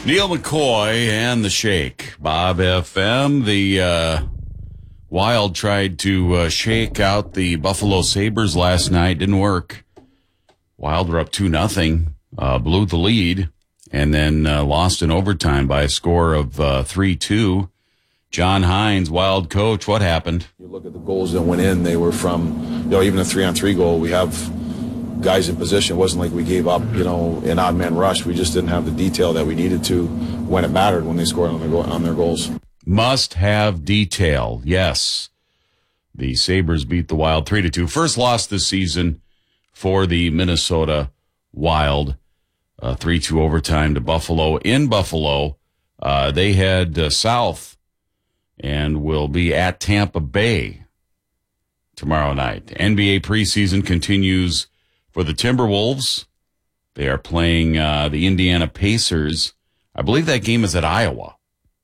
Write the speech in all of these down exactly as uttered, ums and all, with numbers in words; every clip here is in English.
Neil McCoy and the Shake. Bob F M. The uh, Wild tried to uh, shake out the Buffalo Sabres last night. Didn't work. Wild were up two nothing, uh, blew the lead, and then uh, lost in overtime by a score of uh, three two. John Hines, Wild coach, what happened? You look at the goals that went in, they were from, you know, even a three-on-three goal. We have guys in position. It wasn't like we gave up, you know, an odd man rush. We just didn't have the detail that we needed to when it mattered when they scored on their, go- on their goals. Must have detail, yes. The Sabres beat the Wild three to two. First loss this season for the Minnesota Wild. Uh, three two overtime to Buffalo. In Buffalo, uh, they head uh, south and will be at Tampa Bay tomorrow night. N B A preseason continues for the Timberwolves. They are playing uh, the Indiana Pacers. I believe that game is at Iowa.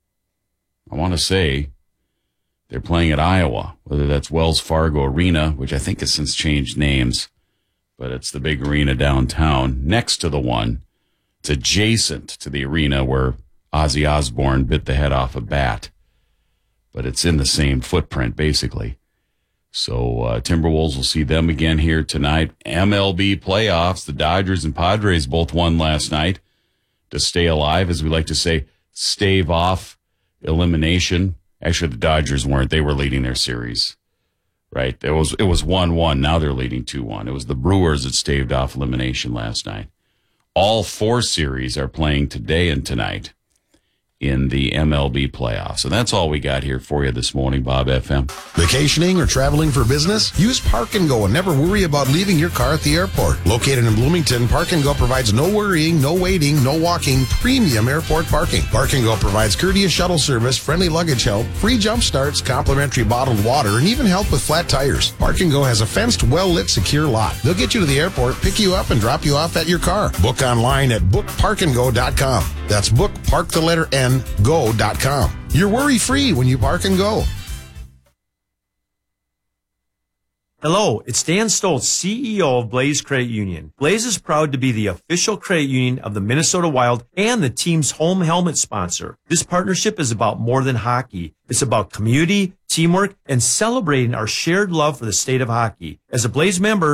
I want to say they're playing at Iowa, whether that's Wells Fargo Arena, which I think has since changed names, but it's the big arena downtown next to the one. It's adjacent to the arena where Ozzy Osbourne bit the head off a bat, but it's in the same footprint, basically. So uh, Timberwolves will see them again here tonight. M L B playoffs, the Dodgers and Padres both won last night to stay alive, as we like to say, stave off elimination. Actually, the Dodgers weren't. They were leading their series, right? It was it was one one. Now they're leading two one. It was the Brewers that staved off elimination last night. All four series are playing today and tonight in the M L B playoffs. So that's all we got here for you this morning, Bob F M. Vacationing or traveling for business? Use Park and Go and never worry about leaving your car at the airport. Located in Bloomington, Park and Go provides no worrying, no waiting, no walking, premium airport parking. Park and Go provides courteous shuttle service, friendly luggage help, free jump starts, complimentary bottled water, and even help with flat tires. Park and Go has a fenced, well-lit, secure lot. They'll get you to the airport, pick you up, and drop you off at your car. Book online at book park and go dot com. That's book, park the letter N, go dot com. You're worry-free when you Park and Go. Hello, it's Dan Stoltz, C E O of Blaze Credit Union. Blaze is proud to be the official credit union of the Minnesota Wild and the team's home helmet sponsor. This partnership is about more than hockey. It's about community, teamwork, and celebrating our shared love for the state of hockey. As a Blaze member,